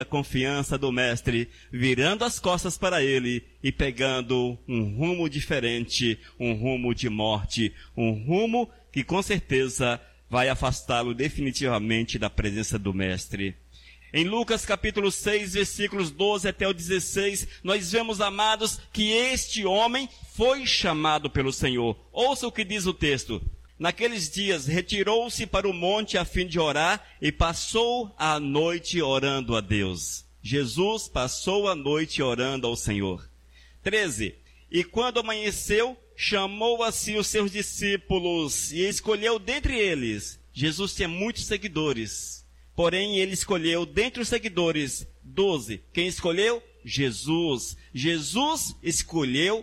confiança do mestre, virando as costas para ele e pegando um rumo diferente, um rumo de morte, um rumo que com certeza vai afastá-lo definitivamente da presença do mestre. Em Lucas capítulo 6, versículos 12 até o 16, nós vemos, amados, que este homem foi chamado pelo Senhor. Ouça o que diz o texto. Naqueles dias, retirou-se para o monte a fim de orar e passou a noite orando a Deus. Jesus passou a noite orando ao Senhor. 13. E quando amanheceu, chamou a si os seus discípulos e escolheu dentre eles. Jesus tinha muitos seguidores, porém ele escolheu dentre os seguidores 12. Quem escolheu? Jesus. Jesus escolheu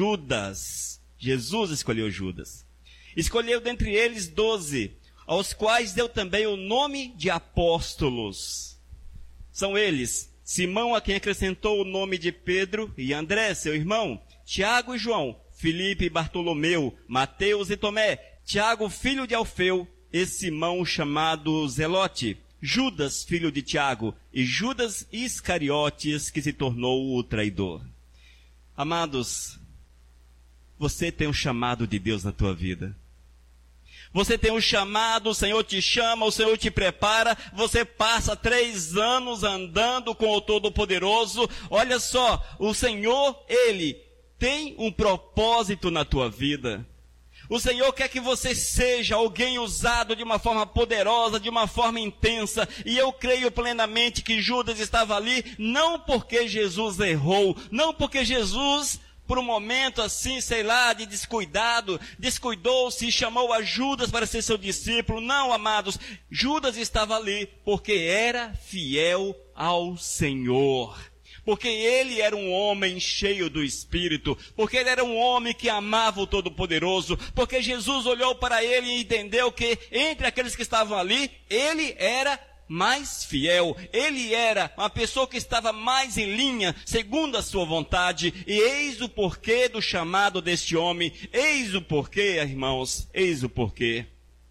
Judas. Jesus escolheu Judas. Escolheu dentre eles 12, aos quais deu também o nome de apóstolos. São eles: Simão, a quem acrescentou o nome de Pedro, e André, seu irmão, Tiago e João, Filipe e Bartolomeu, Mateus e Tomé, Tiago, filho de Alfeu, e Simão, chamado Zelote, Judas, filho de Tiago, e Judas Iscariotes, que se tornou o traidor. Amados, você tem um chamado de Deus na tua vida. Você tem um chamado, o Senhor te chama, o Senhor te prepara, você passa 3 anos andando com o Todo-Poderoso. Olha só, o Senhor, Ele tem um propósito na tua vida. O Senhor quer que você seja alguém usado de uma forma poderosa, de uma forma intensa. E eu creio plenamente que Judas estava ali, não porque Jesus errou, não porque Jesus, por um momento assim, sei lá, de descuidou-se e chamou a Judas para ser seu discípulo. Não, amados, Judas estava ali porque era fiel ao Senhor. Porque ele era um homem cheio do Espírito, porque ele era um homem que amava o Todo-Poderoso, porque Jesus olhou para ele e entendeu que entre aqueles que estavam ali, ele era mais fiel, ele era uma pessoa que estava mais em linha, segundo a sua vontade, e eis o porquê do chamado deste homem, eis o porquê, irmãos, eis o porquê.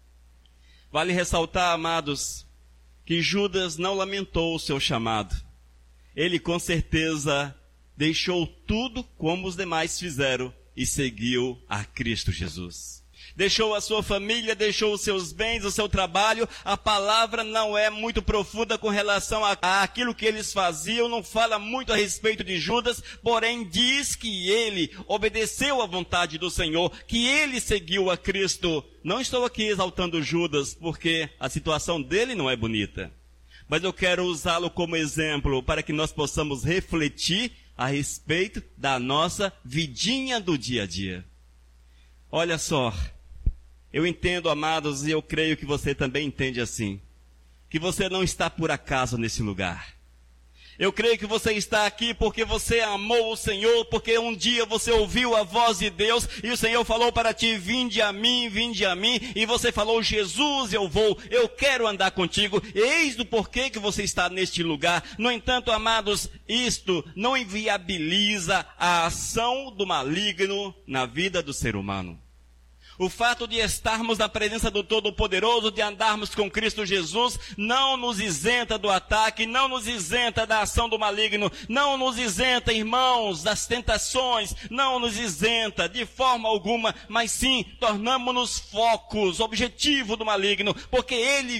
Vale ressaltar, amados, que Judas não lamentou o seu chamado. Ele com certeza deixou tudo como os demais fizeram e seguiu a Cristo Jesus. Deixou a sua família, deixou os seus bens, o seu trabalho. A palavra não é muito profunda com relação àquilo que eles faziam, não fala muito a respeito de Judas, porém diz que ele obedeceu à vontade do Senhor, que ele seguiu a Cristo. Não estou aqui exaltando Judas, porque a situação dele não é bonita. Mas eu quero usá-lo como exemplo para que nós possamos refletir a respeito da nossa vidinha do dia a dia. Olha só, eu entendo, amados, e eu creio que você também entende assim, que você não está por acaso nesse lugar. Eu creio que você está aqui porque você amou o Senhor, porque um dia você ouviu a voz de Deus e o Senhor falou para ti: vinde a mim, e você falou: Jesus, eu quero andar contigo. Eis o porquê que você está neste lugar. No entanto, amados, isto não inviabiliza a ação do maligno na vida do ser humano. O fato de estarmos na presença do Todo-Poderoso, de andarmos com Cristo Jesus, não nos isenta do ataque, não nos isenta da ação do maligno, não nos isenta, irmãos, das tentações, não nos isenta de forma alguma, mas sim, tornamos-nos focos, objetivo do maligno, porque ele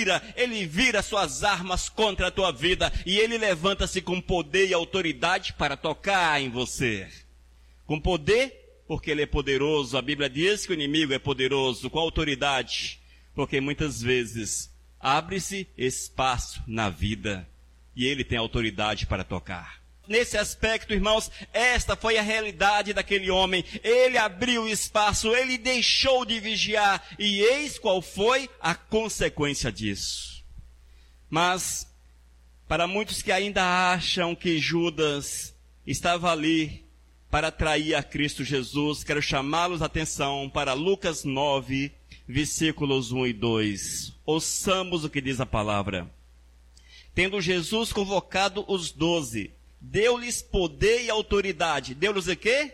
vira suas armas contra a tua vida, e ele levanta-se com poder e autoridade para tocar em você. Com poder, porque ele é poderoso. A Bíblia diz que o inimigo é poderoso. Com autoridade, porque muitas vezes abre-se espaço na vida e ele tem autoridade para tocar. Nesse aspecto, irmãos, esta foi a realidade daquele homem. Ele abriu espaço, ele deixou de vigiar, e eis qual foi a consequência disso. Mas, para muitos que ainda acham que Judas estava ali para atrair a Cristo Jesus, quero chamá-los a atenção para Lucas 9, versículos 1 e 2. Ouçamos o que diz a palavra. Tendo Jesus convocado os 12, deu-lhes poder e autoridade. Deu-lhes o quê?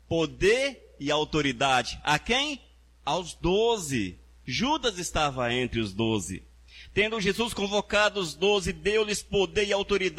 Poder e autoridade. A quem? Aos 12. Judas estava entre os 12. Tendo Jesus convocado os 12, deu-lhes poder e autoridade